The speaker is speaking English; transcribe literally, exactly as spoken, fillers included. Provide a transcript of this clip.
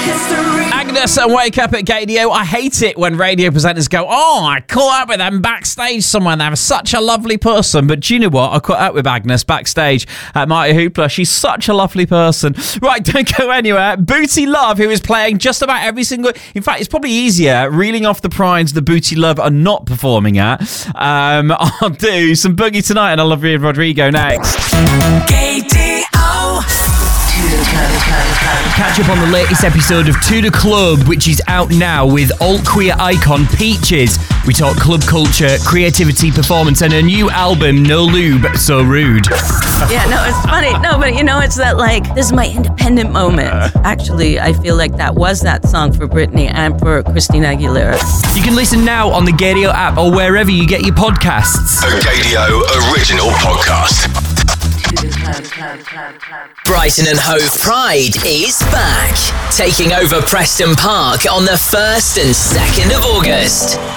Agnes and Wake Up at Radio. I hate it when radio presenters go, oh, I caught up with them backstage somewhere. They were such a lovely person. But do you know what? I caught up with Agnes backstage at Mighty Hoopla. She's such a lovely person. Right, don't go anywhere. Booty Love, who is playing just about every single... In fact, it's probably easier reeling off the prides the Booty Love are not performing at. Um, I'll do some Boogie Tonight and Olivia Rodrigo next. K D O. Catch up on the latest episode of To The Club, which is out now with alt queer icon Peaches. We talk club culture, creativity, performance, and a new album, No Lube, So Rude. Yeah, no, it's funny. No, but you know, it's that like, this is my independent moment. Actually, I feel like that was that song for Britney and for Christina Aguilera. You can listen now on the Gadio app or wherever you get your podcasts. A Gadio original podcast. Brighton and Hove Pride is back, taking over Preston Park on the first and second of August.